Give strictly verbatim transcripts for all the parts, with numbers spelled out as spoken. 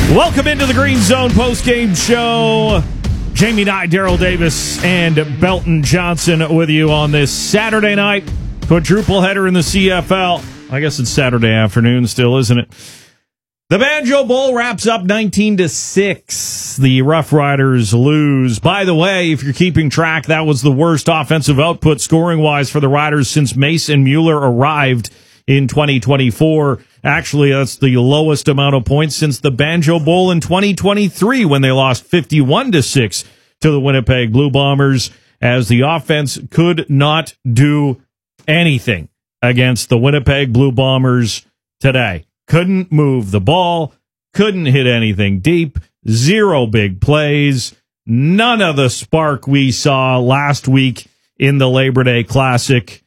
Welcome into the Green Zone postgame show. Jamie Nye, Daryl Davis, and Belton Johnson with you on this Saturday night. Quadruple header in the C F L. I guess it's Saturday afternoon still, isn't it? The Banjo Bowl wraps up nineteen to six. The Rough Riders lose. By the way, if you're keeping track, that was the worst offensive output scoring-wise for the Riders since Mason Mueller arrived in twenty twenty-four. Actually, that's the lowest amount of points since the Banjo Bowl in twenty twenty-three when they lost fifty-one to six to the Winnipeg Blue Bombers, as the offense could not do anything against the Winnipeg Blue Bombers today. Couldn't move the ball, couldn't hit anything deep, zero big plays, none of the spark we saw last week in the Labor Day Classic.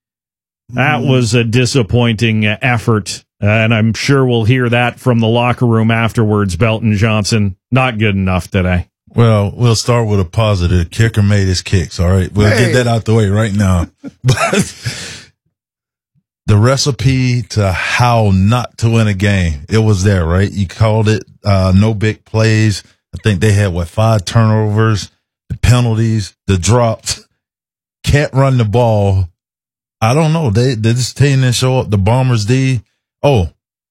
That was a disappointing effort, and I'm sure we'll hear that from the locker room afterwards. Belton Johnson, not good enough today. Well, we'll start with a positive. Kicker made his kicks, all right? We'll hey. get that out the way right now. But the recipe to how not to win a game, it was there, right? You called it uh, no big plays. I think they had, what, five turnovers, the penalties, the drops. Can't run the ball. I don't know. They, they this team didn't show up. The Bombers D, oh,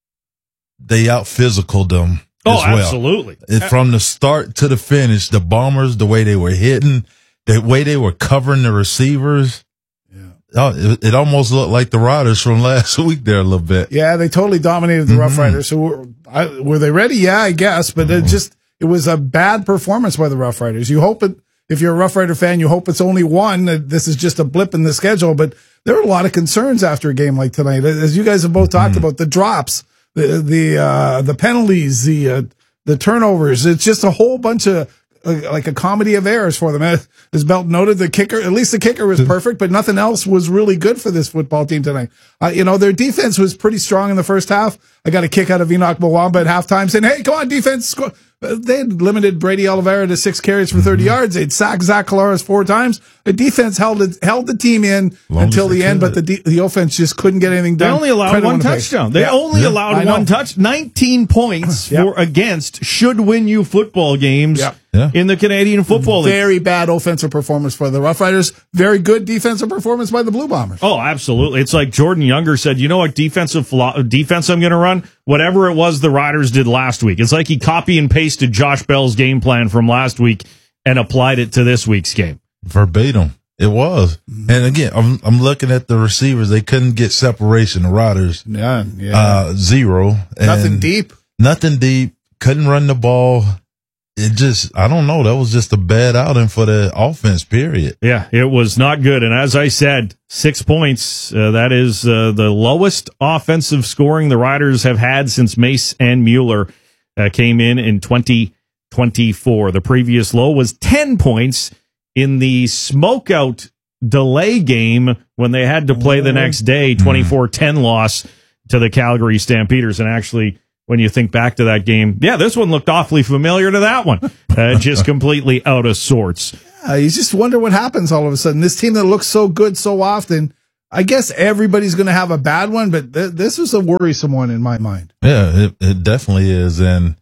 they out-physicaled them Oh, as well. absolutely. It, from the start to the finish, the Bombers, the way they were hitting, the way they were covering the receivers, yeah. oh, it, it almost looked like the Riders from last week there a little bit. Yeah, they totally dominated the mm-hmm. Rough Riders. So were, I, were they ready? Yeah, I guess. But mm-hmm. it just it was a bad performance by the Rough Riders. You hope it, if you're a Rough Rider fan, you hope it's only one. That this is just a blip in the schedule. But there were a lot of concerns after a game like tonight, as you guys have both talked mm-hmm. about. The drops, the the uh, the penalties, the uh, the turnovers. It's just a whole bunch of uh, like a comedy of errors for them. As Belton noted, the kicker, at least the kicker was perfect, but nothing else was really good for this football team tonight. Uh, you know, their defense was pretty strong in the first half. I got a kick out of Enoch Mwamba at halftime saying, "Hey, come on, defense, score." They had limited Brady Oliveira to six carries for thirty yards. They'd sacked Zach Collaros four times. The defense held it, held the team in Long until the end, but the de- the offense just couldn't get anything done. They only allowed Credit one touchdown. They yeah. only yeah. allowed one touch. nineteen points yeah. for against should win you football games yeah. Yeah. in the Canadian Football League. Very bad offensive performance for the Rough Riders. Very good defensive performance by the Blue Bombers. Oh, absolutely. It's like Jordan Younger said, you know what defensive philo- defense I'm going to run? Whatever it was the Riders did last week. It's like he copy and pasted Josh Bell's game plan from last week and applied it to this week's game. Verbatim. It was. And again, I'm I'm looking at the receivers. They couldn't get separation. The Riders. Yeah. yeah. Uh, zero. And nothing deep. Nothing deep. Couldn't run the ball. It just, I don't know. That was just a bad outing for the offense, period. Yeah, it was not good. And as I said, six points. Uh, that is uh, the lowest offensive scoring the Riders have had since Mace and Mueller uh, came in in twenty twenty-four. The previous low was ten points in the smokeout delay game when they had to play the next day, twenty-four ten loss to the Calgary Stampeders. And actually, when you think back to that game, yeah, this one looked awfully familiar to that one. Uh, just completely out of sorts. Yeah, you just wonder what happens all of a sudden. This team that looks so good so often, I guess everybody's going to have a bad one, but th- this is a worrisome one in my mind. Yeah, it, it definitely is. And,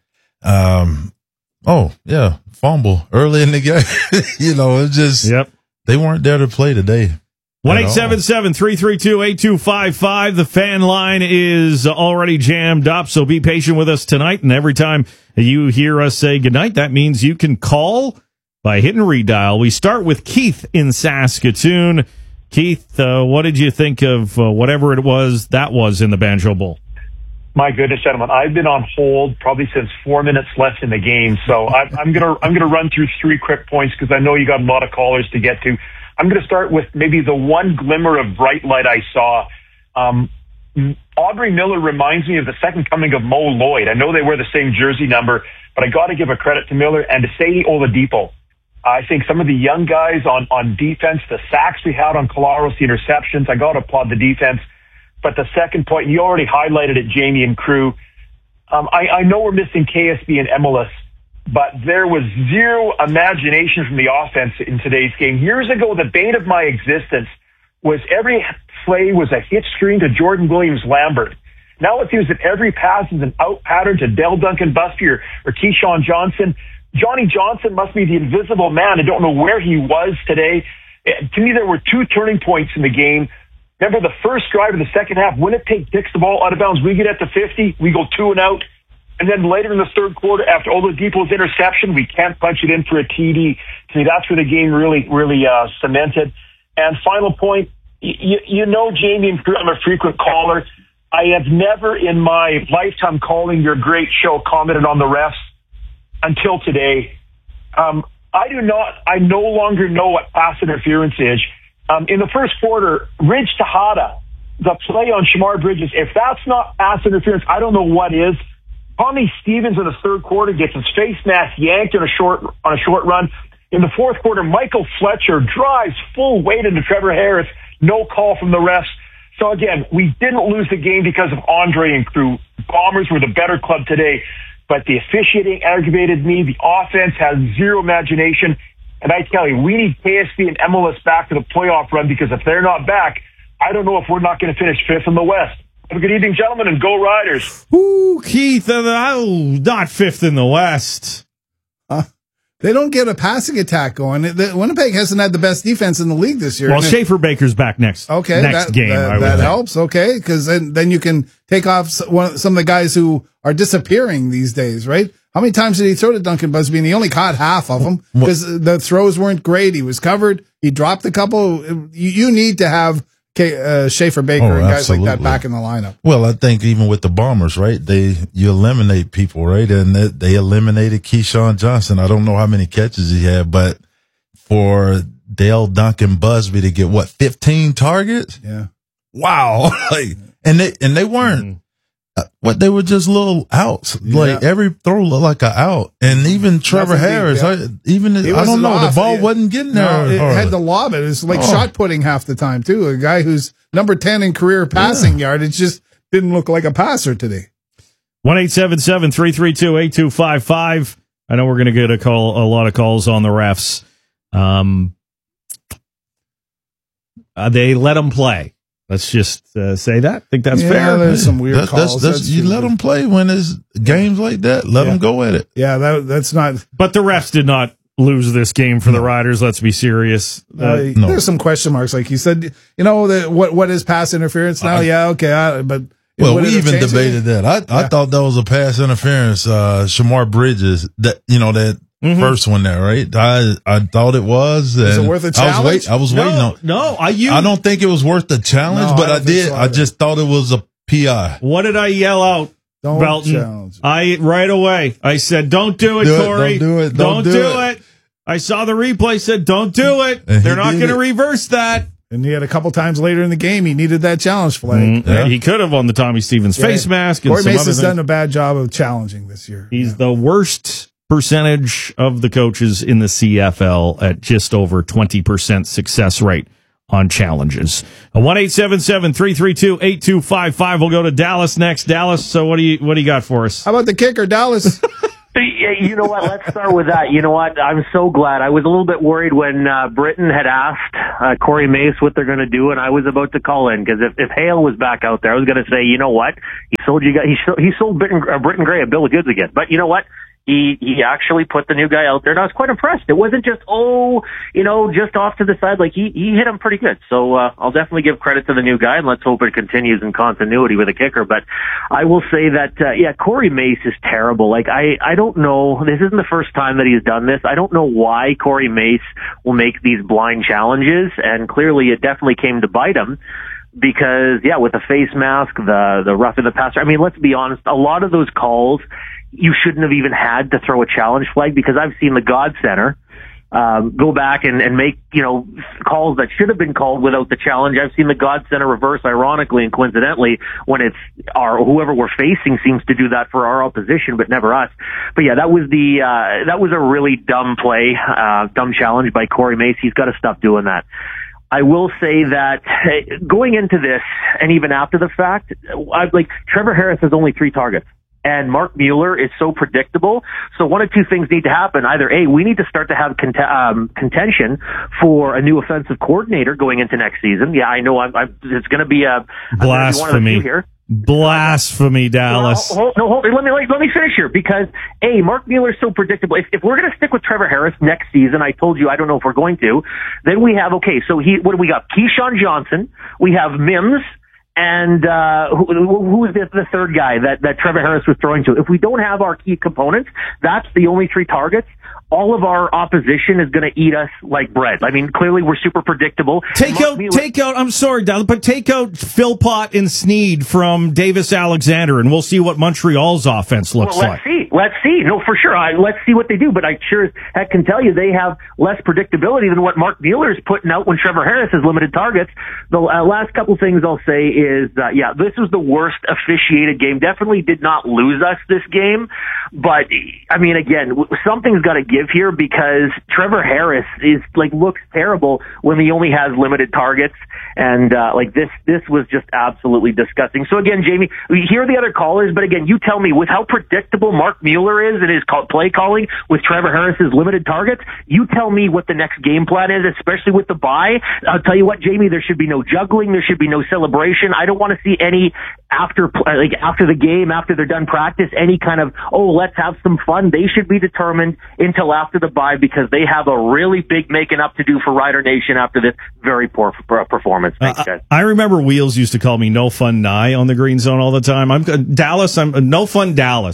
um, oh, yeah, fumble early in the game. you know, it just, yep. they weren't there to play today. one eight seven seven, three three two, eight two five five. The fan line is already jammed up, so be patient with us tonight. And every time you hear us say goodnight, that means you can call by hitting redial. We start with Keith in Saskatoon. Keith, uh, what did you think of uh, whatever it was that was in the Banjo Bowl? My goodness, gentlemen, I've been on hold probably since four minutes left in the game, so I, I'm gonna I'm gonna run through three quick points because I know you got a lot of callers to get to. I'm going to start with maybe the one glimmer of bright light I saw. Um, Audrey Miller reminds me of the second coming of Mo Lloyd. I know they wear the same jersey number, but I got to give a credit to Miller and to Sadie Oladipo. I think some of the young guys on, on defense, the sacks we had on Collaros, the interceptions, I got to applaud the defense. But the second point, you already highlighted it, Jamie and crew. Um, I, I know we're missing K S B and M L S, but there was zero imagination from the offense in today's game. Years ago, the bane of my existence was every play was a hit screen to Jordan Williams-Lambert. Now it seems that every pass is an out pattern to Dale Duncan Busby or, or Keyshawn Johnson. Johnny Johnson must be the invisible man. I don't know where he was today. To me, there were two turning points in the game. Remember the first drive of the second half, Winnipeg takes the ball out of bounds. We get at the fifty, we go two and out. And then later in the third quarter, after Oladipo's interception, we can't punch it in for a T D. To me, that's where the game really, really uh, cemented. And final point, you, you know, Jamie, I'm a frequent caller. I have never in my lifetime calling your great show commented on the refs until today. Um, I do not, I no longer know what pass interference is. Um, in the first quarter, Ridge Tejada, the play on Shamar Bridges, if that's not pass interference, I don't know what is. Tommy Stevens in the third quarter gets his face mask yanked on a short, on a short run. In the fourth quarter, Michael Fletcher drives full weight into Trevor Harris. No call from the refs. So again, we didn't lose the game because of Andre and crew. Bombers were the better club today, but the officiating aggravated me. The offense has zero imagination. And I tell you, we need K S B and M L S back to the playoff run, because if they're not back, I don't know if we're not going to finish fifth in the West. Have a good evening, gentlemen, and go Riders. Ooh, Keith, uh, oh, not fifth in the West. Uh, they don't get a passing attack going. The, Winnipeg hasn't had the best defense in the league this year. Well, Schaefer Baker's back next, okay, next that, game. That, I would that think. helps, okay, because then, then you can take off some, some of the guys who are disappearing these days, right? How many times did he throw to Duncan Busby? And he only caught half of them because the throws weren't great. He was covered. He dropped a couple. You, you need to have K, uh, Schaefer Baker Oh, and guys absolutely. like that back in the lineup. Well, I think even with the Bombers, right, they you eliminate people, right, and they, they eliminated Keyshawn Johnson. I don't know how many catches he had, but for Dale Duncan Busby to get what fifteen targets, Yeah, wow, like, and they and they weren't. Mm-hmm. Uh, what they were just little outs. Yeah. Like every throw looked like an out, and even Trevor Nothing deep, Harris, yeah. I, even He I wasn't don't know, off. the ball It- wasn't getting there. no, it hardly. had to lob it. It's like Oh. shot putting half the time too. A guy who's number ten in career passing yard. It just didn't look like a passer today. one eight seven seven, three three two, eight two five five. I know we're going to get a call, a lot of calls on the refs. Um, uh, they let them play. Let's just uh, say that. I think that's Yeah, fair. there's some weird That- that's, calls. that's, That's you true. let them play when it's games like that. Let Yeah. them go at it. Yeah, that, that's not. But the refs did not lose this game for the Riders. Let's be serious. Uh, Uh, no. There's some question marks, like you said. You know, the, what what is pass interference now? I- yeah, okay, I, but Well, would we it have even changed debated anything? that. I, I Yeah. thought that was a pass interference. Uh, Shamar Bridges, that you know that Mhm. first one there, right? I I thought it was. Is it and worth a I was challenge? wait. I was waiting no, on. no. I you. I don't think it was worth the challenge, No, but I I, don't think did. so I either. just thought it was a P I. What did I yell out? Don't Belton. challenge. I right away. I said, "Don't do it, Do it, Corey. don't do it, don't do, do it. I saw the replay. Said, "Don't do it. And he They're not did going to it. reverse that." And he had a couple times later in the game, he needed that challenge flag. Mm, Yeah. He could have on the Tommy Stevens Yeah. face mask and Corey some Mason's other things. done a bad job of challenging this year. He's Yeah. the worst percentage of the coaches in the C F L at just over twenty percent success rate on challenges. one eight seven seven, three three two, eight two five five. We'll go to Dallas next. Dallas, so what do you what do you got for us? How about the kicker, Dallas? You know what? Let's start with that. You know what? I'm so glad. I was a little bit worried when uh, Britain had asked uh, Corey Mace what they're going to do, and I was about to call in because if, if Hale was back out there, I was going to say, you know what? He sold you guys. He sold, he sold Britton, uh, Britton Gray a bill of goods again. But you know what? He he actually put the new guy out there, and I was quite impressed. It wasn't just oh, you know, just off to the side. Like he he hit him pretty good. So uh, I'll definitely give credit to the new guy, and let's hope it continues in continuity with a kicker. But I will say that uh, yeah, Corey Mace is terrible. Like I I don't know. This isn't the first time that he's done this. I don't know why Corey Mace will make these blind challenges, and clearly it definitely came to bite him. Because yeah, with the face mask, the the roughing the passer. I mean, let's be honest. A lot of those calls, you shouldn't have even had to throw a challenge flag because I've seen the God Center um, go back and, and make, you know, calls that should have been called without the challenge. I've seen the God Center reverse, ironically and coincidentally, when it's our whoever we're facing seems to do that for our opposition, but never us. But yeah, that was the uh, that was a really dumb play, uh, dumb challenge by Corey Mace. He's got to stop doing that. I will say that hey, going into this and even after the fact, I, like Trevor Harris has only three targets. And Mark Mueller is so predictable. So one of two things need to happen. Either A, we need to start to have cont- um, contention for a new offensive coordinator going into next season. Yeah, I know I'm, I'm, it's going to be a, I'm gonna be one of the Blasphemy. few here. Blasphemy, Dallas. Well, hold, no, hold, let me let me finish here because a Mark Mueller's so predictable. If, if we're going to stick with Trevor Harris next season, I told you I don't know if we're going to. Then we have okay. So he what do we got? Keyshawn Johnson. We have Mims. And uh who, who is the, the third guy that, that Trevor Harris was throwing to? If we don't have our key components, that's the only three targets. All of our opposition is going to eat us like bread. I mean, clearly we're super predictable. Take Mark out, Mueller, take out. I'm sorry, Dallas, but take out Philpott and Sneed from Davis Alexander, and we'll see what Montreal's offense looks well, let's like. See. Let's see. No, for sure. I, let's see what they do. But I sure as heck can tell you they have less predictability than what Mark Mueller is putting out when Trevor Harris has limited targets. The uh, last couple things I'll say is, uh, yeah, this was the worst officiated game. Definitely did not lose us this game. But, I mean, again, something's got to give here because Trevor Harris is, like, looks terrible when he only has limited targets. And, uh, like, this, this was just absolutely disgusting. So again, Jamie, we hear the other callers, but again, you tell me with how predictable Mark Mueller is in his call, play calling with Trevor Harris's limited targets, you tell me what the next game plan is, especially with the bye. I'll tell you what, Jamie, there should be no juggling. There should be no celebration. I don't want to see any after, like, after the game, after they're done practice, any kind of, oh, let's have some fun. They should be determined until after the bye because they have a really big making up to do for Rider Nation after this very poor performance. Thanks, uh, guys. I remember Wheels used to call me No Fun Nye on the Green Zone all the time. I'm uh, Dallas. I'm uh, No Fun Dallas.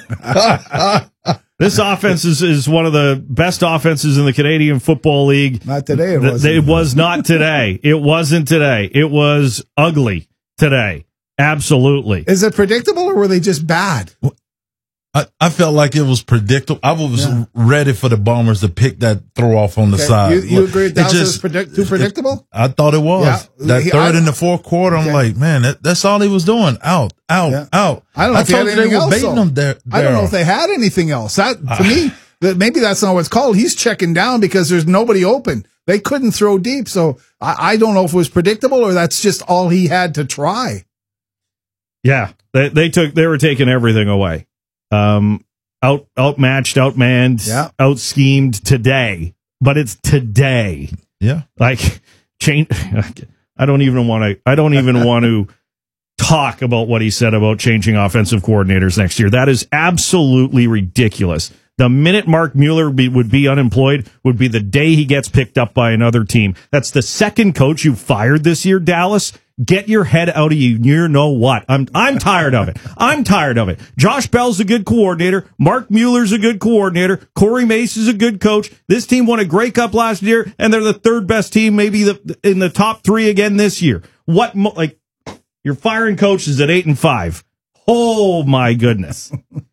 This offense is, is one of the best offenses in the Canadian Football League. Not today. It, Th- wasn't. it was not today. It wasn't today. It was ugly today. Absolutely. Is it predictable or were they just bad? I, I felt like it was predictable. I was Yeah. ready for the Bombers to pick that throw off on the Okay. side. You, you agree with It that was just- predict, too predictable? it- I thought it was. Yeah. That He- third I- and the fourth quarter, I'm Okay. like, man, that, that's all he was doing. Out, out, Yeah. out. I don't know if they told had you they anything were else. baiting though. them there. I don't know there. if they had anything else. That to me, that maybe that's not what it's called. He's checking down because there's nobody open. They couldn't throw deep, so I, I don't know if it was predictable or that's just all he had to try. Yeah, they they took they were taking everything away. Um, out outmatched, outmanned, Yeah. out schemed today. But it's today. Yeah. Like change. I don't even want to. I don't even want to talk about what he said about changing offensive coordinators next year. That is absolutely ridiculous. The minute Mark Mueller be, would be unemployed would be the day he gets picked up by another team. That's the second coach you fired this year, Dallas. Get your head out of you. You know what? I'm I'm tired of it. I'm tired of it. Josh Bell's a good coordinator. Mark Mueller's a good coordinator. Corey Mace is a good coach. This team won a Grey Cup last year, and they're the third best team, maybe the, in the top three again this year. What mo- like you're firing coaches at eight and five? Oh my goodness.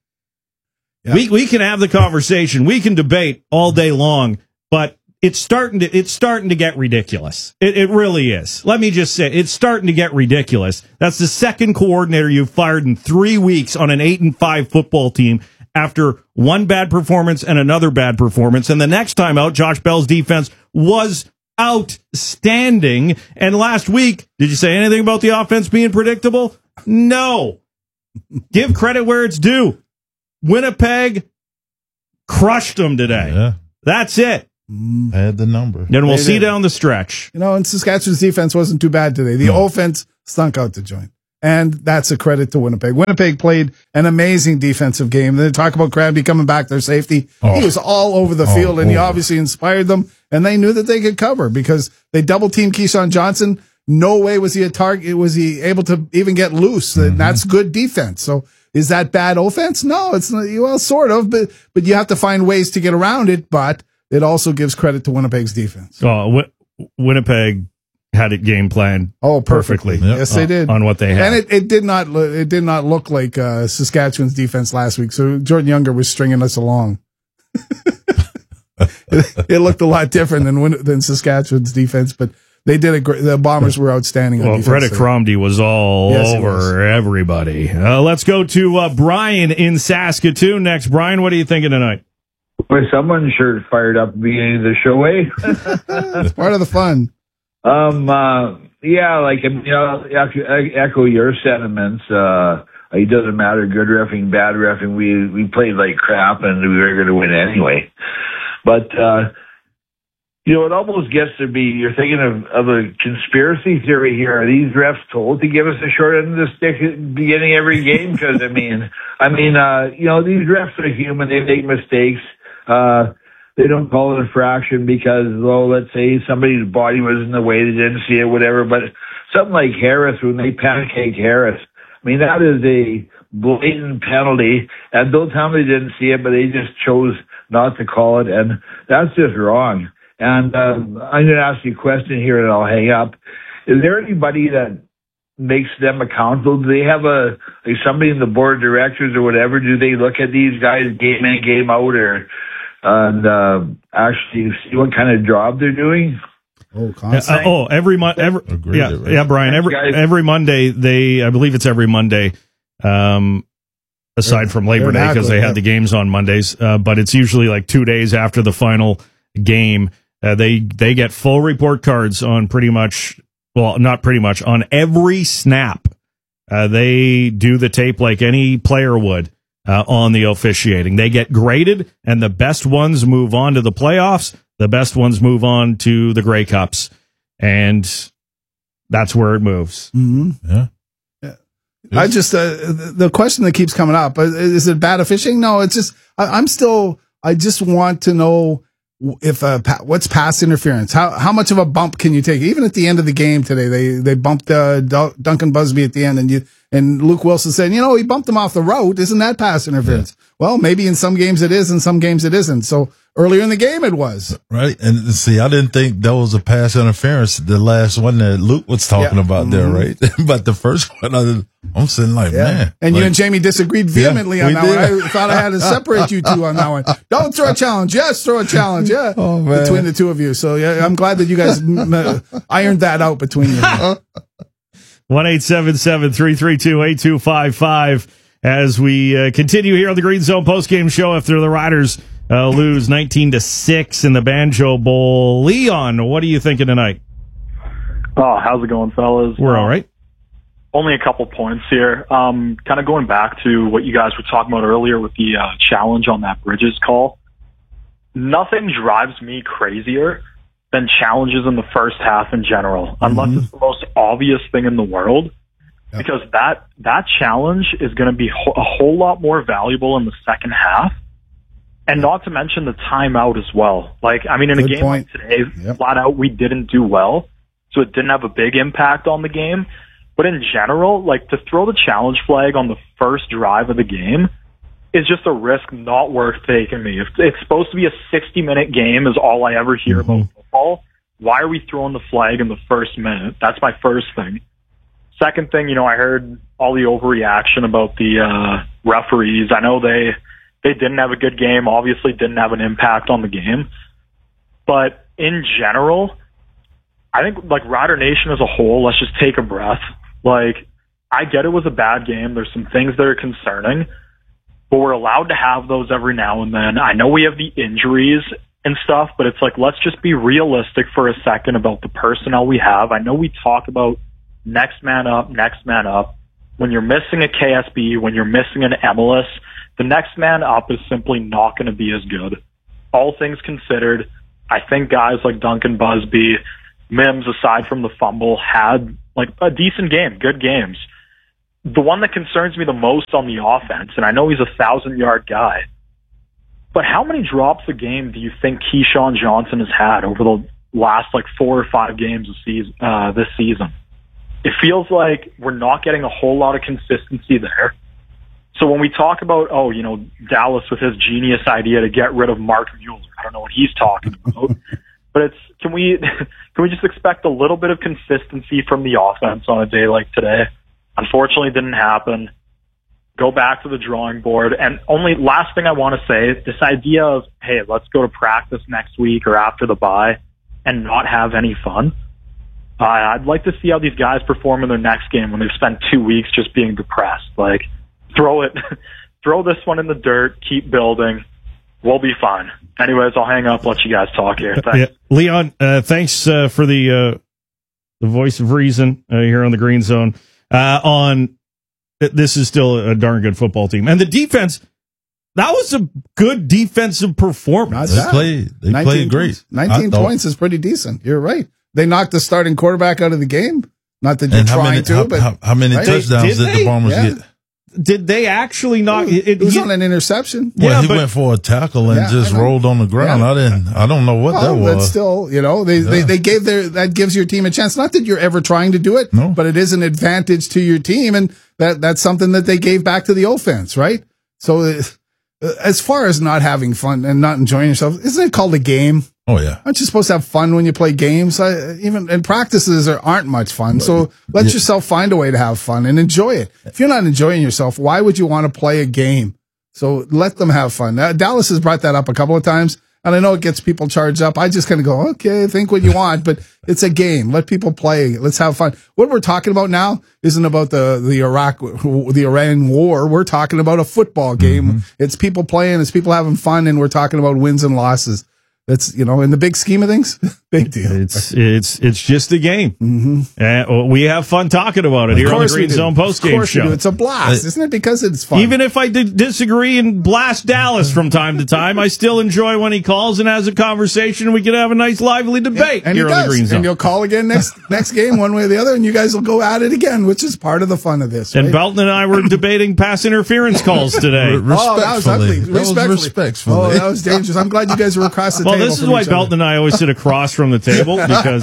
Yeah. We we can have the conversation. We can debate all day long, but it's starting to it's starting to get ridiculous. It, it really is. Let me just say, it's starting to get ridiculous. That's the second coordinator you've fired in three weeks on an eight and five football team after one bad performance and another bad performance. And the next time out, Josh Bell's defense was outstanding. And last week, did you say anything about the offense being predictable? No. Give credit where it's due. Winnipeg crushed them today. Yeah. That's it. I had the number. Then we'll They see did. down the stretch. You know, and Saskatchewan's defense wasn't too bad today. The No. offense stunk out the joint. And that's a credit to Winnipeg. Winnipeg played an amazing defensive game. They talk about Crabtree coming back, their safety. Oh. He was all over the Oh, field, and he over. obviously inspired them, and they knew that they could cover because they double-teamed Keyshawn Johnson. No way was he a target. Was he able to even get loose? Mm-hmm. That's good defense. So is that bad offense? No, it's not. Well, sort of, but, but you have to find ways to get around it, but it also gives credit to Winnipeg's defense. Oh, Win- Winnipeg had it game planned Oh, perfectly. perfectly. Yep. Yes, they uh, did. on what they had. And it, it did not lo- it did not look like uh, Saskatchewan's defense last week. So Jordan Younger was stringing us along. it, it looked a lot different than Win- than Saskatchewan's defense, but they did a great. The Bombers were outstanding. Well, on defense Reddick today. Cromdy was all Yes, he over was. everybody. Uh, let's go to uh, Brian in Saskatoon next. Brian, what are you thinking tonight? Was someone sure fired up at the beginning of the show, eh? It's part of the fun. um, uh, yeah, like, I mean, you know, I echo your sentiments. Uh, it doesn't matter, good reffing, bad reffing. We, we played like crap and we were going to win anyway. But, uh, You know, it almost gets to be, you're thinking of, of a conspiracy theory here. Are these refs told to give us a short end of the stick at the beginning of every game? Because, I mean, I mean, uh, you know, these refs are human. They make mistakes. Uh, they don't call it infraction because, well, let's say somebody's body was in the way, they didn't see it, whatever. But something like Harris, when they pancake Harris, I mean, that is a blatant penalty. And don't tell me they didn't see it, but they just chose not to call it. And that's just wrong. And uh, I'm going to ask you a question here and I'll hang up. Is there anybody that makes them accountable? Do they have a, like somebody in the board of directors or whatever? Do they look at these guys game in, game out, or and uh, actually see what kind of job they're doing? Oh, uh, oh, every month, every Agreed, yeah, right? yeah, Brian. Every every Monday, they, I believe it's every Monday. Um, aside They're- from Labor they're Day, because not they good, had yeah. the games on Mondays, uh, but it's usually like two days after the final game. Uh, they they get full report cards on pretty much, well, not pretty much, on every snap. Uh, they do the tape like any player would uh, on the officiating. They get graded, and the best ones move on to the playoffs. The best ones move on to the Grey Cups, and that's where it moves. Mm-hmm. Yeah. I just, uh, the question that keeps coming up, uh, is it bad officiating? No, it's just, I, I'm still, I just want to know if, uh, pa- what's pass interference? How, how much of a bump can you take? Even at the end of the game today, they, they bumped, uh, D- Duncan Busby at the end, and you, and Luke Wilson said, you know, he bumped him off the route. Isn't that pass interference? Yeah. Well, maybe in some games it is, in some games it isn't. So earlier in the game it was. Right. And see, I didn't think that was a pass interference, the last one that Luke was talking Yeah. about there, Mm-hmm. right? But the first one, I, I'm sitting like, Yeah. man. And like, you and Jamie disagreed vehemently Yeah, on we that did. one. I thought I had to separate you two on that one. Don't throw a challenge. Yes, throw a challenge. Yeah. Oh, man. Between the two of you. So yeah, I'm glad that you guys uh, ironed that out between you. one eight seven seven, three three two, eight two five five as we uh, continue here on the Green Zone postgame show after the Riders uh, lose nineteen to six in the Banjo Bowl. Leon, what are you thinking tonight? Oh, how's it going, fellas? We're all right. Only a couple points here. Um, kind of going back to what you guys were talking about earlier with the uh, challenge on that Bridges call. Nothing drives me crazier than challenges in the first half in general, unless Mm-hmm. it's the most obvious thing in the world. Yep. Because that that challenge is going to be ho- a whole lot more valuable in the second half, and not to mention the timeout as well. Like, I mean, in Good a game point. like today, Yep. flat out, we didn't do well, so it didn't have a big impact on the game. But in general, like, to throw the challenge flag on the first drive of the game is just a risk not worth taking me. If it's supposed to be a sixty-minute game is all I ever hear Mm-hmm. about football, why are we throwing the flag in the first minute? That's my first thing. Second thing, you know, I heard all the overreaction about the uh, referees. I know they they didn't have a good game, obviously didn't have an impact on the game. But in general, I think, like, Rider Nation as a whole, let's just take a breath. Like, I get it was a bad game. There's some things that are concerning, but we're allowed to have those every now and then. I know we have the injuries and stuff, but it's like, let's just be realistic for a second about the personnel we have. I know we talk about next man up, next man up. When you're missing a K S B, when you're missing an M L S, the next man up is simply not going to be as good. All things considered, I think guys like Duncan Busby, Mims, aside from the fumble, had like a decent game, good games. The one that concerns me the most on the offense, and I know he's a thousand-yard guy, but how many drops a game do you think Keyshawn Johnson has had over the last like four or five games of season, uh, this season? It feels like we're not getting a whole lot of consistency there. So when we talk about, oh, you know, Dallas with his genius idea to get rid of Mark Mueller, I don't know what he's talking about, but it's, can we, can we just expect a little bit of consistency from the offense on a day like today? Unfortunately, it didn't happen. Go back to the drawing board. And only last thing I want to say, this idea of, hey, let's go to practice next week or after the bye and not have any fun. Uh, I'd like to see how these guys perform in their next game when they've spent two weeks just being depressed. Like, throw it, throw this one in the dirt, keep building. We'll be fine. Anyways, I'll hang up, let you guys talk here. Thanks. Yeah. Leon, uh, thanks uh, for the uh, the voice of reason uh, here on the Green Zone. Uh, on this is still a darn good football team, and the defense. that was a good defensive performance. They played, they played great. Points. nineteen points is pretty decent. You're right. They knocked the starting quarterback out of the game. Not that you're trying many, to, how, but how, how many right? touchdowns Did did, they? the Bombers Yeah. get? Did they actually knock it, it? it was you- on an interception. Well, Yeah, he but- went for a tackle and Yeah, just I know. rolled on the ground. Yeah. I didn't. I don't know what Well, that that's was. still, you know, they, they, Yeah. they gave their, that gives your team a chance. Not that you're ever trying to do it, No. but it is an advantage to your team. And that, that's something that they gave back to the offense, right? So uh, as far as not having fun and not enjoying yourself, isn't it called a game? Oh yeah. Aren't you supposed to have fun when you play games? I, even and practices are, aren't much fun. So let Yeah. yourself find a way to have fun and enjoy it. If you're not enjoying yourself, why would you want to play a game? So let them have fun. Uh, Dallas has brought that up a couple of times, and I know it gets people charged up. I just kind of go, okay, think what you want, but it's a game. Let people play. Let's have fun. What we're talking about now isn't about the, the Iraq, the Iran war. We're talking about a football game. Mm-hmm. It's people playing, it's people having fun, and we're talking about wins and losses. That's, you know, in the big scheme of things, big deal. It's it's it's just a game. Mm-hmm. And we have fun talking about it Of here on the course we Green do. Zone post Of game course we do. show. It's a blast, Uh, isn't it? Because it's fun. Even if I did disagree and blast Dallas from time to time, I still enjoy when he calls and has a conversation, and we can have a nice, lively debate and here he on the Green does. Zone. And you'll call again next next game, one way or the other, and you guys will go at it again, which is part of the fun of this. And right? Belton and I were debating pass interference calls today. Re- Oh, that was ugly. Respectfully. That was Respectfully. respectfully. Oh, that was dangerous. I'm glad you guys were across the Well, table. this is from why each other. Belton and I always sit across from the table, because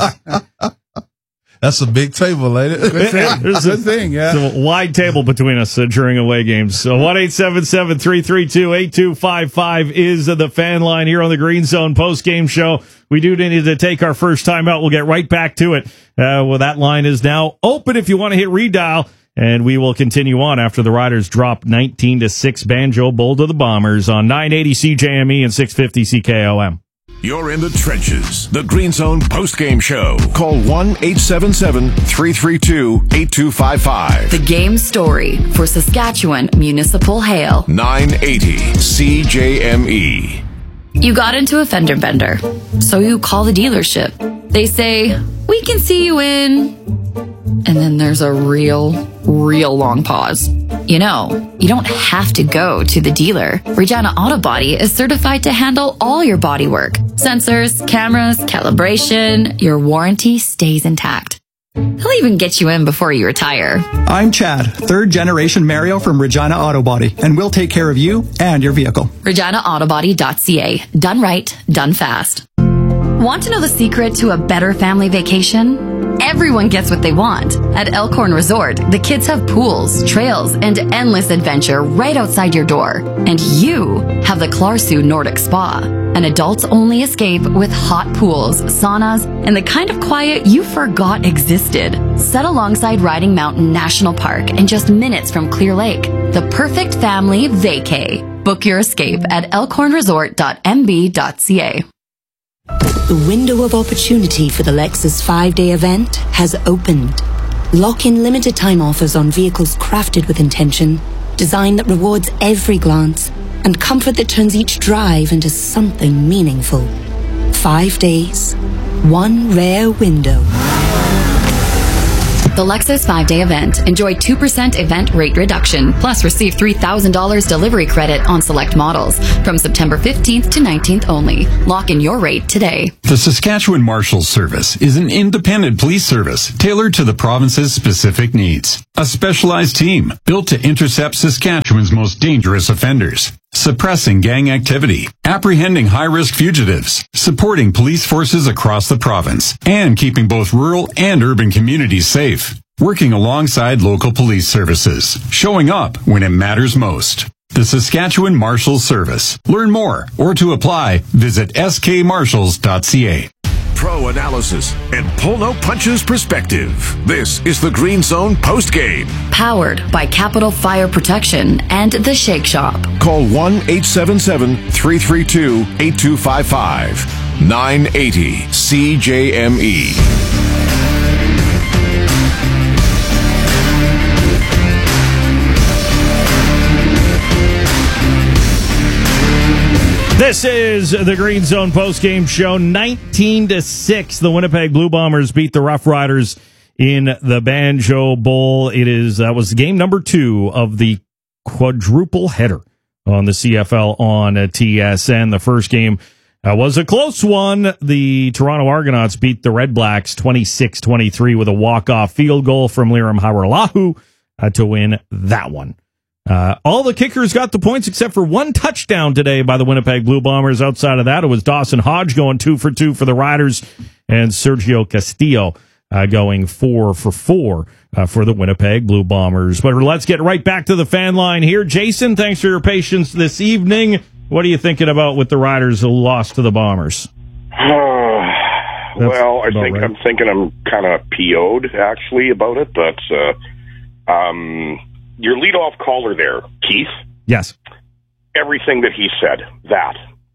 That's a big table, ain't it? Good thing. There's a- Good thing, yeah. It's a wide table between us uh, during away games. So one eight seven seven, three three two, eight two five five is uh, the fan line here on the Green Zone post game show. We do need to take our first time out. We'll get right back to it. Uh, well, that line is now open if you want to hit redial, and we will continue on after the Riders drop nineteen to six Banjo Bowl to the Bombers on nine eighty C J M E and six fifty C K O M. You're in the trenches. The Green Zone postgame show. Call one eight seven seven, three three two, eight two five five. The game story for Saskatchewan Municipal Hail. nine eighty C J M E. You got into a fender bender, so you call the dealership. They say, we can see you in... And then there's a real, real long pause. You know, you don't have to go to the dealer. Regina Auto Body is certified to handle all your body work. Sensors, cameras, calibration, your warranty stays intact. They'll even get you in before you retire. I'm Chad, third generation Mario from Regina Auto Body, and we'll take care of you and your vehicle. regina auto body dot c a. Done right, done fast. Want to know the secret to a better family vacation? Everyone gets what they want. At Elkhorn Resort, the kids have pools, trails, and endless adventure right outside your door. And you have the Clarsu Nordic Spa, an adults-only escape with hot pools, saunas, and the kind of quiet you forgot existed. Set alongside Riding Mountain National Park and just minutes from Clear Lake. The perfect family vacay. Book your escape at elkhorn resort dot m b dot c a. The window of opportunity for the Lexus five-day event has opened. Lock in limited time offers on vehicles crafted with intention, design that rewards every glance, and comfort that turns each drive into something meaningful. Five days, one rare window. The Lexus five-day event. Enjoy two percent event rate reduction, plus receive three thousand dollars delivery credit on select models from September fifteenth to nineteenth only. Lock in your rate today. The Saskatchewan Marshals Service is an independent police service tailored to the province's specific needs. A specialized team built to intercept Saskatchewan's most dangerous offenders, suppressing gang activity, apprehending high-risk fugitives, supporting police forces across the province, and keeping both rural and urban communities safe. Working alongside local police services, showing up when it matters most. The Saskatchewan Marshals Service. Learn more or to apply, visit s k marshals dot c a. Pro analysis and pull no punches perspective. This is the Green Zone postgame. Powered by Capital Fire Protection and The Shake Shop. Call one eight seven seven, three three two, eight two five five. nine eighty C J M E. This is the Green Zone postgame show. nineteen to six, the Winnipeg Blue Bombers beat the Rough Riders in the Banjo Bowl. It is that was game number two of the quadruple header on the C F L on uh, T S N. The first game uh, was a close one. The Toronto Argonauts beat the Red Blacks twenty-six twenty-three with a walk-off field goal from Liram Hawrylahtu uh, to win that one. Uh, all the kickers got the points except for one touchdown today by the Winnipeg Blue Bombers. Outside of that, it was Dawson Hodge going two for two for the Riders and Sergio Castillo uh, going four for four uh, for the Winnipeg Blue Bombers. But let's get right back to the fan line here. Jason, thanks for your patience this evening. What are you thinking about with the Riders who lost to the Bombers? Well, I think right. I'm thinking I'm kind of P O'd actually about it, but uh, um. Your leadoff caller there, Keith. Yes. Everything that he said, that.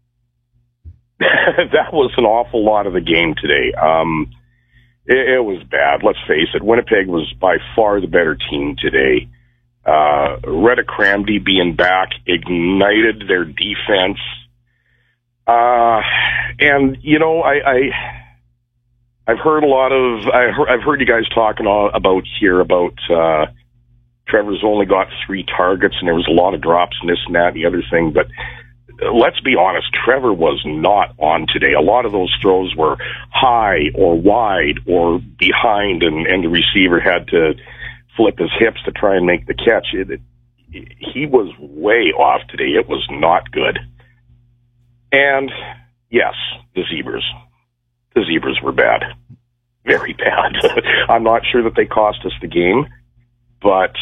that was an awful lot of the game today. Um, it, it was bad. Let's face it. Winnipeg was by far the better team today. Uh, Retta Cramdy being back ignited their defense. Uh, and, you know, I, I, I've heard a lot of, I heard, I've heard you guys talking all about here about, uh, Trevor's only got three targets, and there was a lot of drops and this and that and the other thing. But let's be honest, Trevor was not on today. A lot of those throws were high or wide or behind, and, and the receiver had to flip his hips to try and make the catch. It, it, he was way off today. It was not good. And, yes, the Zebras. The Zebras were bad. Very bad. I'm not sure that they cost us the game. But,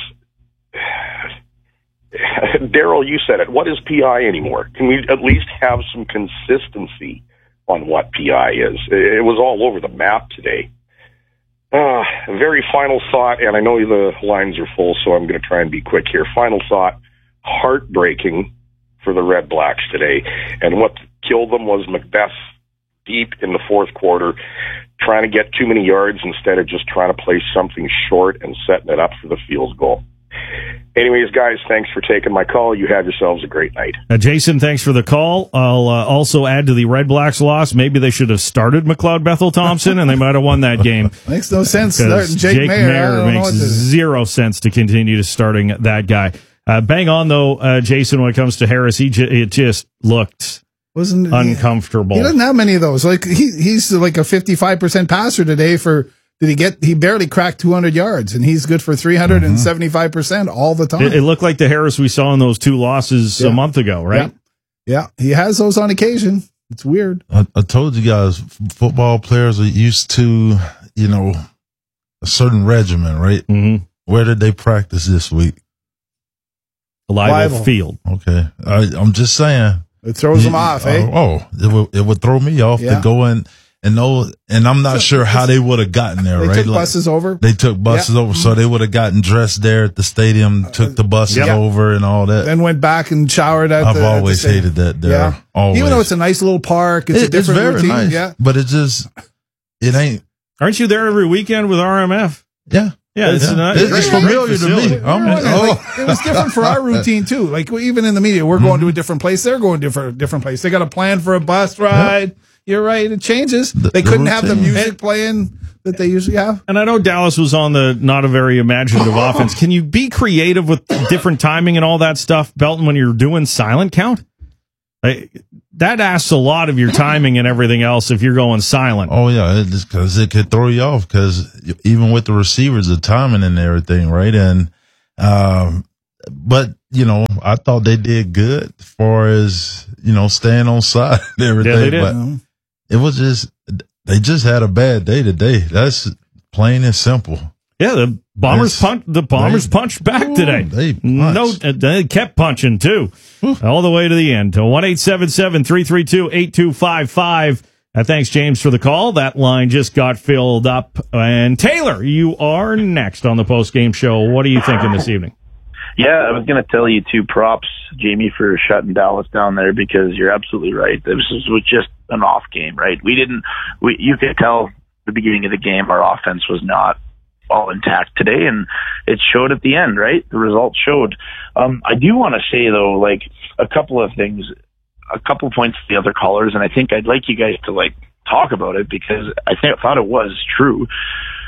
Daryl, you said it. What is P I anymore? Can we at least have some consistency on what P I is? It was all over the map today. Uh, very final thought, and I know the lines are full, so I'm going to try and be quick here. Final thought, heartbreaking for the Red Blacks today. And what killed them was Macbeth deep in the fourth quarter, trying to get too many yards instead of just trying to play something short and setting it up for the field goal. Anyways, guys, thanks for taking my call. You have yourselves a great night. Uh, Jason, thanks for the call. I'll uh, also add to the Red Blacks loss, maybe they should have started McLeod Bethel Thompson, and they might have won that game. Makes no sense starting Jake, Jake Mayer. Mayer makes zero sense to continue to starting that guy. Uh, bang on, though, uh, Jason, when it comes to Harris, he j- it just looked... Wasn't uncomfortable. He, he doesn't have many of those. Like he he's like a fifty-five percent passer today for did he get he barely cracked two hundred yards and he's good for three hundred seventy-five percent all the time. It, it looked like the Harris we saw in those two losses yeah. a month ago, right? Yeah. yeah. He has those on occasion. It's weird. I, I told you guys football players are used to, you know, a certain regimen, right? Mm-hmm. Where did they practice this week? The Live Field. Okay. I, I'm just saying. It throws you, them off, eh? Oh, it would, it would throw me off yeah. to go in and know, and I'm not so, sure how they would have gotten there, they right? They took like, buses over? They took buses yeah. over, so they would have gotten dressed there at the stadium, took the buses yeah. over and all that. Then went back and showered at I've the I've always the hated that there. Yeah. Always. Even though it's a nice little park, it's it, a different it's very routine. Nice, yeah. But it just, it ain't. Aren't you there every weekend with R M F? Yeah. Yeah, it's, yeah. Not, it's, it's familiar to me. I'm like, oh. It was different for our routine too. Like even in the media, we're going mm-hmm. to a different place. They're going to a different, different place. They got a plan for a bus ride. Yep. You're right. It changes. The, they couldn't the have the music and, playing that they usually have. And I know Dallas was on the not a very imaginative offense. Can you be creative with different timing and all that stuff, Belton, when you're doing silent count? Like, that asks a lot of your timing and everything else if you're going silent. Oh, yeah, because it, it could throw you off because even with the receivers, the timing and everything, right? And, um, but, you know, I thought they did good as far as, you know, staying on side and everything. Yeah, they did. But it was just, they just had a bad day today. That's plain and simple. Yeah, the Bombers punch. The Bombers they, punched back ooh, today. They no, they kept punching too, ooh. all the way to the end. To one eight seven seven three three two eight two five five. Uh, thanks, James, for the call. That line just got filled up. And Taylor, you are next on the post game show. What are you thinking this evening? Yeah, I was going to tell you two props, Jamie, for shutting Dallas down there because you're absolutely right. This was just an off game, right? We didn't. We you could tell the beginning of the game our offense was not all intact today, and it showed at the end, right? The results showed. Um, I do want to say, though, like, a couple of things, a couple of points to the other callers, and I think I'd like you guys to, like, talk about it because I think I thought it was true.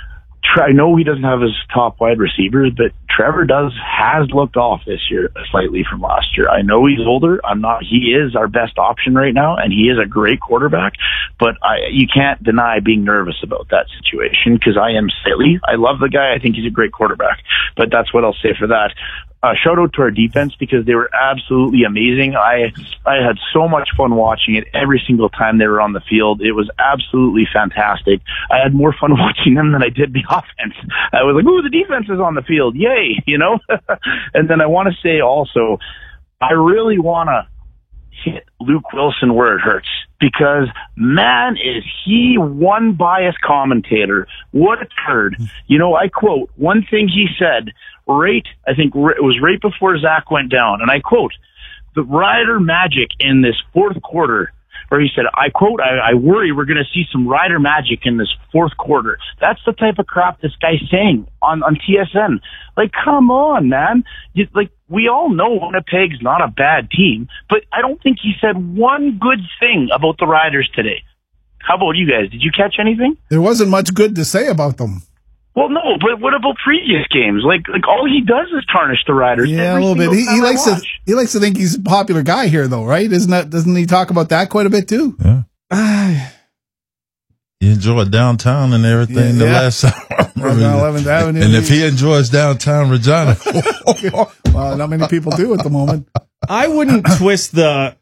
I know he doesn't have his top wide receivers, but Trevor does has looked off this year slightly from last year. I know he's older. I'm not. He is our best option right now, and he is a great quarterback. But I, you can't deny being nervous about that situation because I am slightly. I love the guy. I think he's a great quarterback. But that's what I'll say for that. Uh, shout out to our defense because they were absolutely amazing. I I had so much fun watching it every single time they were on the field. It was absolutely fantastic. I had more fun watching them than I did the offense. I was like, ooh, the defense is on the field. Yay, you know? And then I want to say also, I really want to hit Luke Wilson where it hurts because, man, is he one biased commentator. What a turd. You know, I quote, one thing he said, right, I think it was right before Zach went down, and I quote, the Rider magic in this fourth quarter, where he said, I quote, I, I worry we're going to see some Rider magic in this fourth quarter. That's the type of crap this guy's saying on, on T S N. Like, come on, man. You, like, we all know Winnipeg's not a bad team, but I don't think he said one good thing about the Riders today. How about you guys? Did you catch anything? There wasn't much good to say about them. Well, no, but what about previous games? Like, like all he does is tarnish the Riders. Yeah, a little bit. He, he likes to he likes to think he's a popular guy here, though, right? Isn't that? Doesn't he talk about that quite a bit too? Yeah. He enjoyed downtown and everything. Yeah, the yeah. last time, eleventh Avenue. And if he enjoys downtown Regina, well, not many people do at the moment. I wouldn't twist the.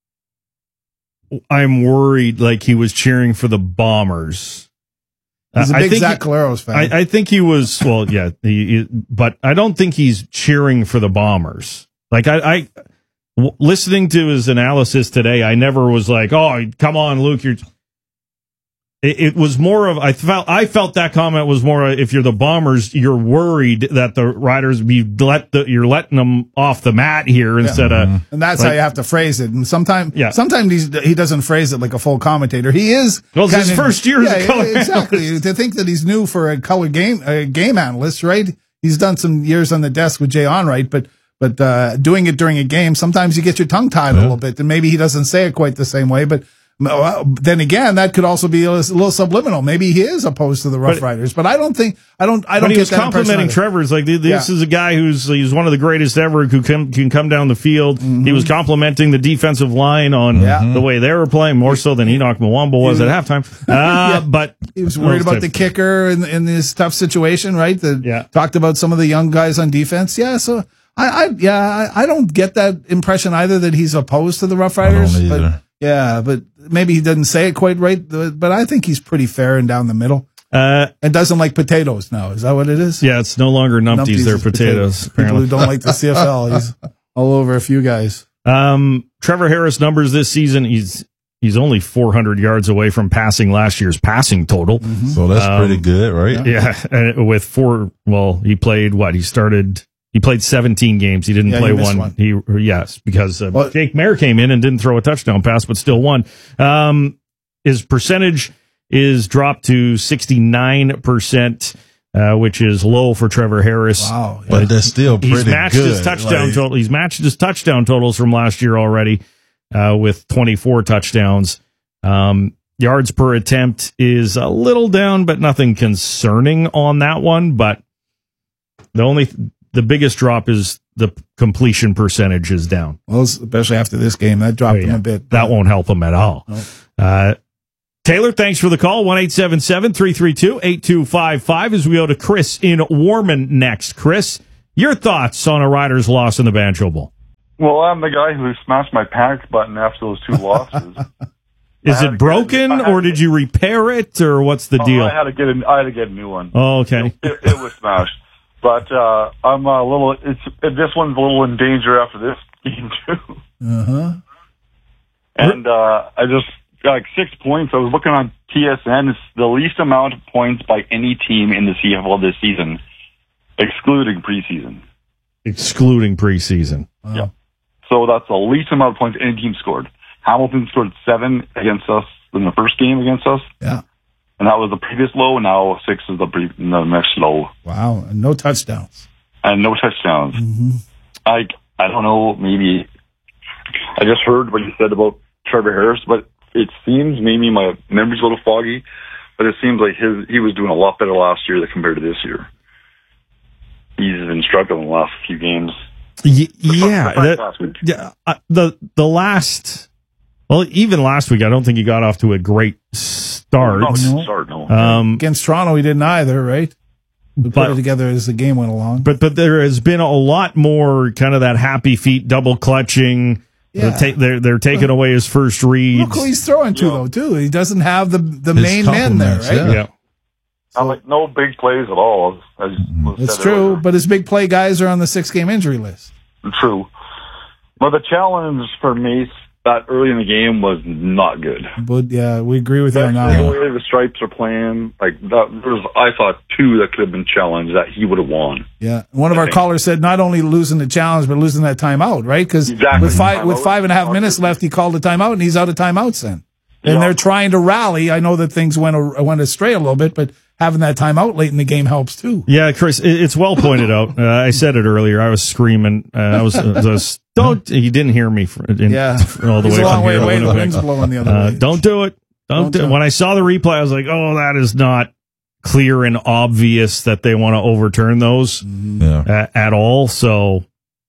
I'm worried like he was cheering for the Bombers. He's a big Zach he, Collaros fan. I, I think he was, well, yeah, he, he, but I don't think he's cheering for the Bombers. Like, I, I w- listening to his analysis today, I never was like, oh, come on, Luke, you're. It, it was more of, I felt, I felt that comment was more, if you're the Bombers, you're worried that the Riders, you let the, you're letting them off the mat here instead yeah. of. And that's like, how you have to phrase it. And sometimes, yeah. sometimes he's, he doesn't phrase it like a full commentator. He is. Well, it's his first year yeah, as a color exactly. analyst. To think that he's new for a color game, a game analyst, right? He's done some years on the desk with Jay Onright, but, but, uh, doing it during a game, sometimes you get your tongue tied yeah. a little bit and maybe he doesn't say it quite the same way, but. Well, then again, that could also be a little subliminal. Maybe he is opposed to the Rough but, Riders, but I don't think I don't. I don't. But he get was that complimenting Trevor's like this yeah. is a guy who's he's one of the greatest ever who can can come down the field. Mm-hmm. He was complimenting the defensive line on yeah. the way they were playing more so than Enoch Mwamba was at halftime. Uh, yeah. But he was worried about the kicker in, in this tough situation, right? The, yeah. Talked about some of the young guys on defense. Yeah, so I, I yeah I, I don't get that impression either that he's opposed to the Rough Riders. I don't either. But, yeah, but maybe he doesn't say it quite right. But I think he's pretty fair and down the middle. Uh, and doesn't like potatoes now. Is that what it is? Yeah, it's no longer numpties, numpties they're potatoes. potatoes People who don't like the C F L. He's all over a few guys. Um, Trevor Harris numbers this season, he's he's only four hundred yards away from passing last year's passing total. Mm-hmm. So that's um, pretty good, right? Yeah, yeah, with four, well, he played what? He started... He played seventeen games. He didn't yeah, play he one. one. He yes, because uh, well, Jake Mayer came in and didn't throw a touchdown pass, but still won. Um, his percentage is dropped to sixty-nine percent, uh, which is low for Trevor Harris. Wow, yeah. But that's still pretty he's matched good. His touchdown like, total. He's matched his touchdown totals from last year already, uh, with twenty-four touchdowns. Um, yards per attempt is a little down, but nothing concerning on that one. But the only The biggest drop is the completion percentage is down. Well, especially after this game, that dropped oh, yeah. him a bit. That won't help him at all. No. Uh, Taylor, thanks for the call. one eight seven seven, three three two, eight two five five as we go to Chris in Warman next. Chris, your thoughts on a Riders loss in the Banjo Bowl? Well, I'm the guy who smashed my panic button after those two losses. Is it broken, get, or did you repair it, or what's the oh, deal? I had to get a, I had to get a new one. Oh, okay. It, it, it was smashed. But uh, I'm a little. It's this one's a little in danger after this game too. Uh huh. And uh, I just got like six points. I was looking on T S N. It's the least amount of points by any team in the C F L this season, excluding preseason. Excluding preseason. Wow. Yeah. So that's the least amount of points any team scored. Hamilton scored seven against us in the first game against us. Yeah. And that was the previous low. Now six is the, pre- the next low. Wow. And no touchdowns. And no touchdowns. Mm-hmm. I, I don't know, maybe I just heard what you said about Trevor Harris, but it seems maybe my memory's a little foggy. but it seems like his he was doing a lot better last year compared to this year. He's been struggling the last few games. Y- yeah, that, yeah. Uh, the the last, well, even last week, I don't think he got off to a great start. Not a good start, no. Um, Against Toronto, he didn't either, right? We put it together as the game went along. But but there has been a lot more kind of that happy feet, double clutching. Yeah. They're, ta- they're, they're taking away his first reads. Look who he's throwing to, Yeah. though, too. He doesn't have the, the His main men there, compliments, right? yeah. Yeah. Not like no big plays at all. As was It's said true, earlier. but his big play guys are on the six-game injury list. True. But the challenge for Mace that early in the game was not good. But, yeah, we agree with you on Especially that the one. way the Stripes are playing, like that, there was, I thought two that could have been challenged that he would have won. Yeah. One of I our think. callers said not only losing the challenge, but losing that timeout, right? Because Exactly. with five with Timeout. five and a half minutes left, he called a timeout, and he's out of timeouts then. And Yeah. they're trying to rally. I know that things went a- went astray a little bit, but having that timeout late in the game helps too. Yeah, Chris, it- it's well pointed out. Uh, I said it earlier. I was screaming. Uh, I was, I was don't. He didn't hear me. For, in, Yeah. all the He's way a long from way here to away. The Winnipeg. wind's blowing the other Uh, way. don't do it. Don't, Don't do do it. it. When I saw the replay, I was like, oh, that is not clear and obvious that they want to overturn those Yeah. at, at all. So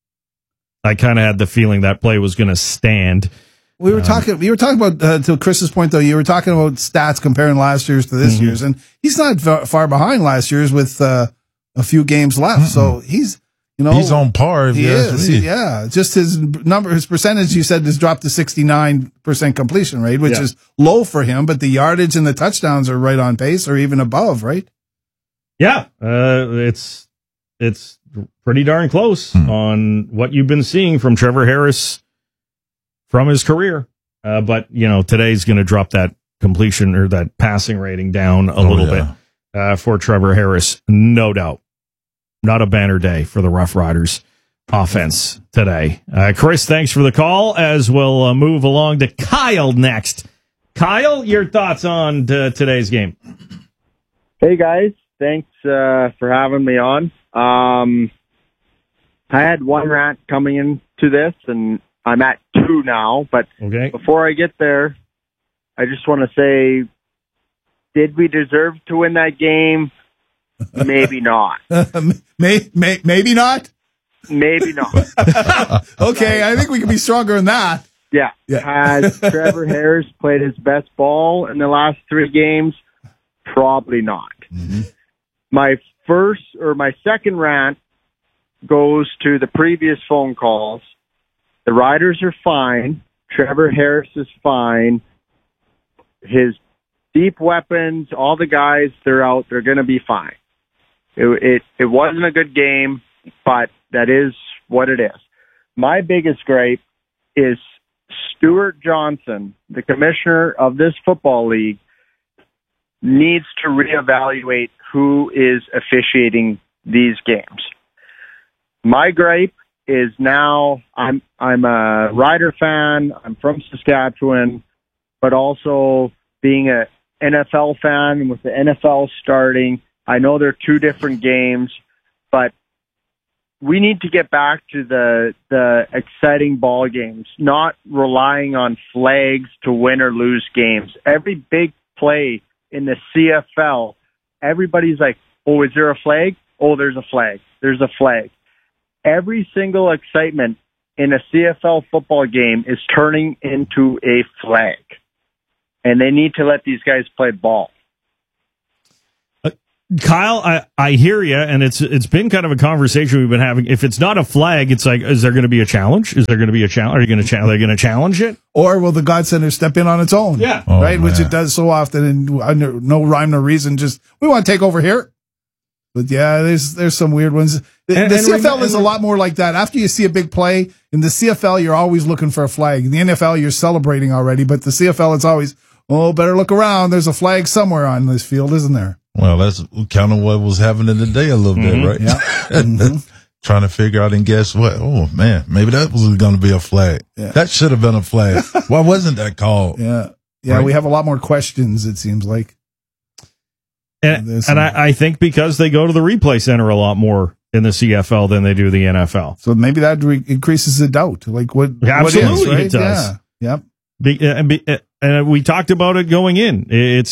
I kind of had the feeling that play was going to stand. We were Um, talking. You were talking about uh, to Chris's point, though. You were talking about stats comparing last year's to this Mhm. year's, and he's not fa- far behind last year's with uh, a few games left. So he's, you know, He's on par. If He you ask is. me. He- yeah, just his number, his percentage. You said has dropped to sixty-nine percent completion rate, which Yeah. is low for him. But the yardage and the touchdowns are right on pace, or even above, right? Yeah, uh, it's it's pretty darn close on what you've been seeing from Trevor Harris from his career. Uh, but you know, today's going to drop that completion or that passing rating down a Oh, little yeah. bit uh, for Trevor Harris, no doubt. Not a banner day for the Rough Riders offense today. Uh, Chris, thanks for the call. As we'll uh, move along to Kyle next. Kyle, your thoughts on t- today's game? Hey guys, thanks uh, for having me on. Um, I had one rant coming into this, and I'm at two now. But Okay. before I get there, I just want to say, did we deserve to win that game? Maybe not. may, may, maybe not. Maybe not. Okay, I think we can be stronger than that. Yeah. Yeah. Has Trevor Harris played his best ball in the last three games? Probably not. My first or my second rant goes to the previous phone calls. The Riders are fine. Trevor Harris is fine. His deep weapons, all the guys, they're out. They're going to be fine. It, it it wasn't a good game, but that is what it is. My biggest gripe is Stuart Johnson, the commissioner of this football league, needs to reevaluate who is officiating these games. My gripe is now I'm I'm a Rider fan. I'm from Saskatchewan, but also being a N F L fan with the N F L starting. I know they're two different games, but we need to get back to the the exciting ball games, not relying on flags to win or lose games. Every big play in the C F L, everybody's like, oh, is there a flag? Oh, there's a flag. There's a flag. Every single excitement in a C F L football game is turning into a flag. And they need to let these guys play ball. Kyle, I, I hear you, and it's it's been kind of a conversation we've been having. If it's not a flag, it's like, is there going to be a challenge? Is there going to be a challenge? Are you going to cha- are they going to challenge it? Or will the God Center step in on its own? Yeah. Oh, right? Which man. it does so often, and under no rhyme, no reason. Just, we want to take over here. But yeah, there's there's some weird ones. The, And- the and C F L rem- is a and- lot more like that. After you see a big play, in the C F L, you're always looking for a flag. In the N F L, you're celebrating already. But the C F L, it's always, oh, better look around. There's a flag somewhere on this field, isn't there? Well, that's kind of what was happening today a little Mhm. bit, right? Yeah. Mhm. Trying to figure out and guess what? Oh man, maybe that was going to be a flag. Yeah. That should have been a flag. Why wasn't that called? Yeah. Yeah, Right. we have a lot more questions, it seems like. And, There's and some- I, I think because they go to the replay center a lot more in the C F L than they do the N F L. So maybe that re- increases the doubt. Like what, Absolutely what is, right? it does. Yeah. Yep. Be, uh, and, be, uh, and we talked about it going in. It's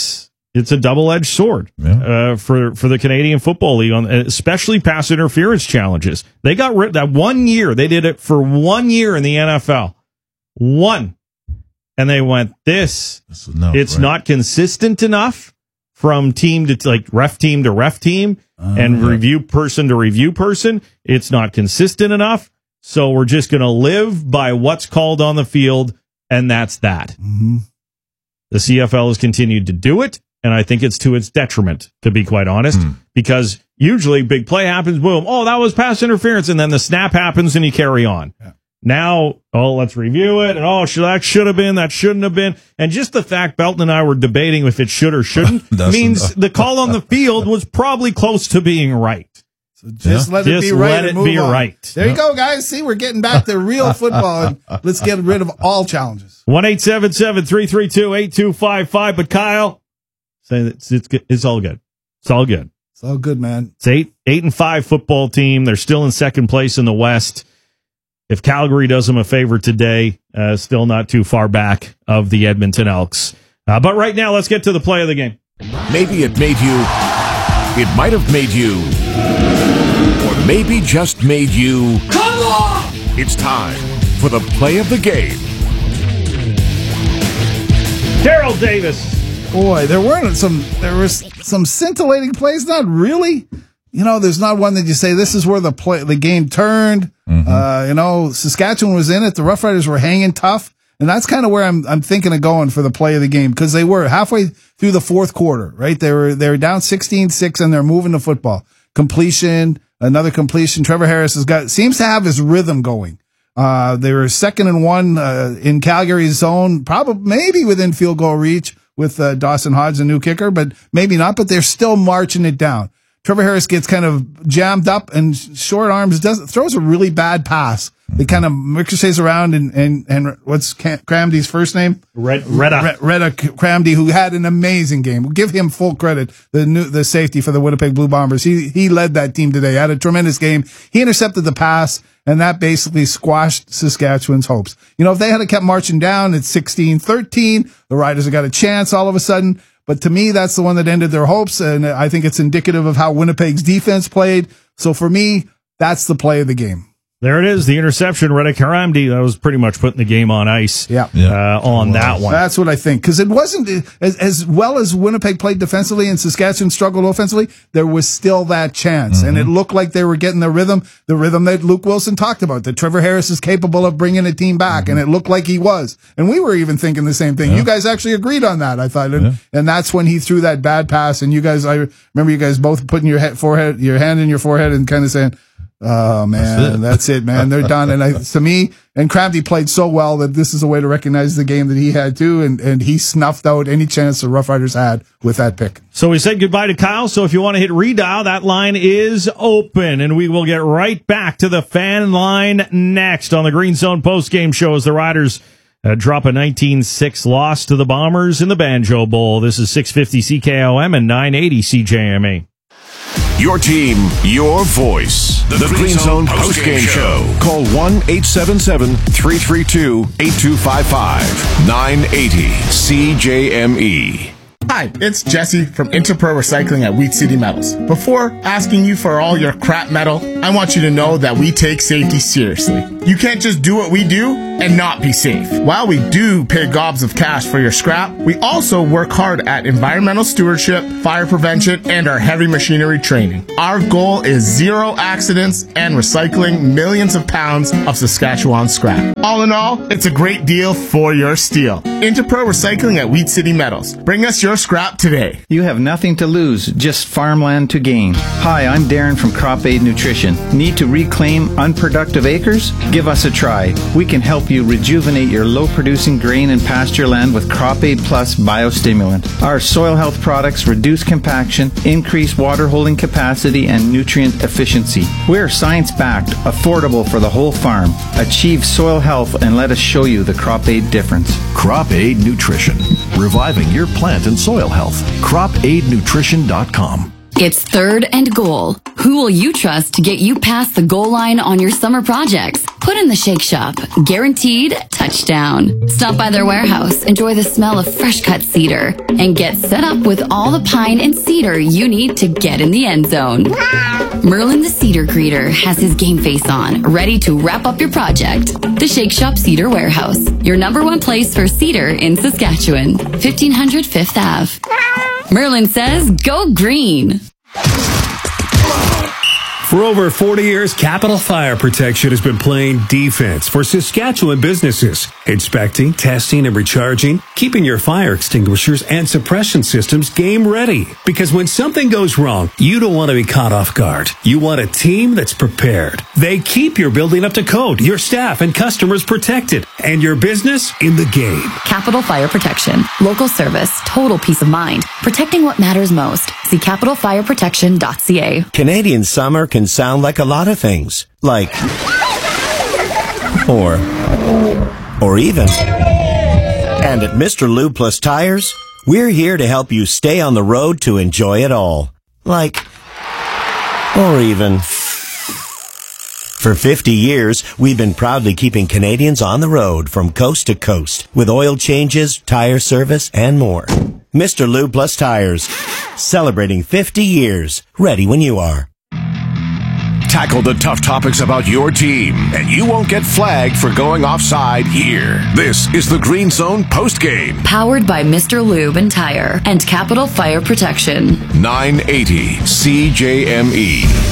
it's a double-edged sword Yeah. uh, for for the Canadian Football League, on especially pass interference challenges. They got rid that one year. They did it for one year in the N F L, one, and they went this. enough, it's right? not consistent enough from team to like ref team to ref team Uh, and review person to review person. It's not consistent enough, so we're just going to live by what's called on the field, and that's that. Mm-hmm. The C F L has continued to do it. And I think it's to its detriment, to be quite honest, Hmm. because usually big play happens, boom, oh, that was pass interference, and then the snap happens and you carry on. Yeah. Now, oh, let's review it, and oh, should, that should have been, that shouldn't have been. And just the fact Belton and I were debating if it should or shouldn't means enough. the call on the field was probably close to being right. So just Yeah. let it Just be right. let and it move be on. right. There you go, guys. See, we're getting back to real football. And let's get rid of all challenges. one eight seven seven, three three two, eight two five five. But Kyle, say that it's, it's, good. It's all good. It's all good. It's all good, man. It's eight, eight and five football team. They're still in second place in the West. If Calgary does them a favor today, uh, still not too far back of the Edmonton Elks. Uh, but right now, let's get to the play of the game. Maybe it made you. It might have made you. Or maybe just made you. Come on! It's time for the play of the game. Daryl Davis. Boy, there weren't some, there was some scintillating plays. Not really. You know, there's not one that you say, this is where the play, the game turned. Mm-hmm. Uh, you know, Saskatchewan was in it. The Rough Riders were hanging tough. And that's kind of where I'm, I'm thinking of going for the play of the game, because they were halfway through the fourth quarter, right? They were, they were down sixteen six and they're moving the football. Completion, another completion. Trevor Harris has got, seems to have his rhythm going. Uh, they were second and one, uh, in Calgary's zone, probably, maybe within field goal reach with, uh, Dawson Hodge, the new kicker, but maybe not, but they're still marching it down. Trevor Harris gets kind of jammed up and short arms, does throws a really bad pass. They kind of ricochets around and, and, and what's Cramdy's first name? Red, Reda. Reda Cramdy, who had an amazing game. We'll give him full credit, the new, the safety for the Winnipeg Blue Bombers. He, he led that team today, had a tremendous game. He intercepted the pass, and that basically squashed Saskatchewan's hopes. You know, if they had kept marching down at sixteen thirteen, the Riders have got a chance all of a sudden. But to me, that's the one that ended their hopes, and I think it's indicative of how Winnipeg's defense played. So for me, that's the play of the game. There it is, the interception. Reda Karamdi, that was pretty much putting the game on ice. Yeah. Uh, on that one. That's what I think. Because it wasn't, as, as well as Winnipeg played defensively and Saskatchewan struggled offensively, there was still that chance. Mm-hmm. And it looked like they were getting the rhythm, the rhythm that Luke Wilson talked about, that Trevor Harris is capable of bringing a team back. Mm-hmm. And it looked like he was. And we were even thinking the same thing. Yeah. You guys actually agreed on that, I thought. And, yeah. and that's when he threw that bad pass. And you guys, I remember you guys both putting your head, forehead, your hand in your forehead and kind of saying, oh man, that's it. that's it, man. They're done. And I, to me, and Cramdy played so well that this is a way to recognize the game that he had too. And, and he snuffed out any chance the Rough Riders had with that pick. So we said goodbye to Kyle. So if you want to hit redial, that line is open, and we will get right back to the fan line next on the Green Zone postgame show as the Riders uh, drop a nineteen six loss to the Bombers in the Banjo Bowl. This is six fifty C K O M and nine eighty C J M E. Your team, your voice. The, the Green, Green Zone postgame show. show. Call one eight seven seven, three three two, eight two five five. nine eighty C J M E. Hi, it's Jesse from Interpro Recycling at Wheat City Metals. Before asking you for all your crap metal, I want you to know that we take safety seriously. You can't just do what we do and not be safe. While we do pay gobs of cash for your scrap, we also work hard at environmental stewardship, fire prevention, and our heavy machinery training. Our goal is zero accidents and recycling millions of pounds of Saskatchewan scrap. All in all, it's a great deal for your steel. Interpro Recycling at Wheat City Metals. Bring us your scrap today. You have nothing to lose, just farmland to gain. Hi, I'm Darren from Crop Aid Nutrition. Need to reclaim unproductive acres? Give us a try. We can help you rejuvenate your low-producing grain and pasture land with Crop Aid Plus biostimulant. Our soil health products reduce compaction, increase water holding capacity, and nutrient efficiency. We're science-backed, affordable for the whole farm. Achieve soil health and let us show you the Crop Aid difference. Crop Aid Nutrition, reviving your plant and soil health. crop aid nutrition dot com. It's third and goal. Who will you trust to get you past the goal line on your summer projects? Put in the Shake Shop. Guaranteed touchdown. Stop by their warehouse, enjoy the smell of fresh cut cedar, and get set up with all the pine and cedar you need to get in the end zone. Merlin the Cedar Greeter has his game face on, ready to wrap up your project. The Shake Shop Cedar Warehouse, your number one place for cedar in Saskatchewan. fifteen hundred Fifth Avenue. Merlin says, go green. For over forty years, Capital Fire Protection has been playing defense for Saskatchewan businesses, inspecting, testing, and recharging, keeping your fire extinguishers and suppression systems game ready. Because when something goes wrong, you don't want to be caught off guard. You want a team that's prepared. They keep your building up to code, your staff and customers protected, and your business in the game. Capital Fire Protection. Local service, total peace of mind. Protecting what matters most. See capital fire protection dot c a. Canadian summer can sound like a lot of things. Like, or, or even. And at Mister Lube Plus Tires, we're here to help you stay on the road to enjoy it all. Like, or even. For fifty years, we've been proudly keeping Canadians on the road from coast to coast with oil changes, tire service, and more. Mister Lube Plus Tires, celebrating fifty years, ready when you are. Tackle the tough topics about your team, and you won't get flagged for going offside here. This is the Green Zone postgame. Powered by Mister Lube and Tire and Capital Fire Protection. nine eighty C J M E.